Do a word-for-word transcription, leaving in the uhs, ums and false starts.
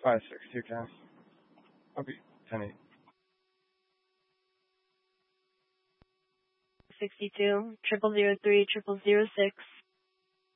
five six two Ken. Okay, ten eight. sixty-two, triple zero three, triple zero six.